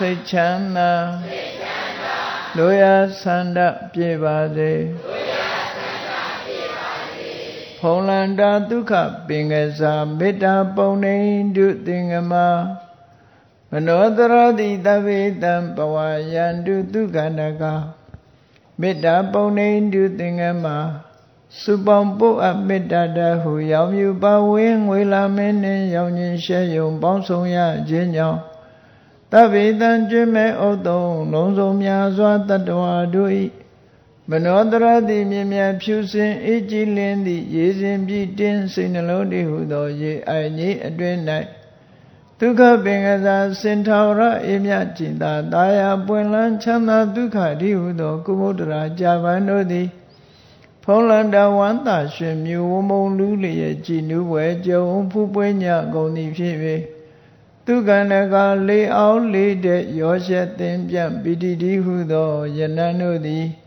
စိတ်ချမ်းသာလိုရာဆန္ဒပြေပါစေဖုံးလန္တာဒုက္ခပင်ကစားမေတ္တာပုံနေတုသင်္ကမမနောတရတိတဗ္ဗေတံဘဝယန္တုဒုက္ခနကမေတ္တာပုံနေတုသင်္ကမစုပေါင်းပုအပ်မေတ္တာတဟုရောင်မြူပါဝင်းငွေလာမင်းနှင့်ရောင်ခြင်းရှဲယုံပေါင်းဆောင်ရခြင်းကြောင့်တဗ္ဗေတံကျွမ်းမဲ့ဥတုံလုံးစုံများစွာတတ္တဝါတို့၏မနောတရတိမြင်မြတ်ဖြူစင်အေးကြည်လင်းသည့်ရေစဉ်ပြည့်တင်းစိတ်နှလုံးတည်းဟုသောရေအိုင်ကြီးအတွင်၌ဒုက္ခပင်ကစားစင်ထာဝရအေမြจิตာတာယာပွင့်လန်းချမ်းသာဒုက္ခတည်းဟုသောကုမုဒ္ဒရာကြာပန်တို့သည်ဖုံးလန္တာဝန္တာရွှင်မြူဝမုံလူလျက်ကြည်နူးဝဲကြုံဖူးပွေးညကုန်သည်ဖြစ်၍ဒုက္ခနကလေအောင်လေတဲ့ရောရှက်သင်ပြန့်ပိတိတည်းဟုသောယနန်တို့သည်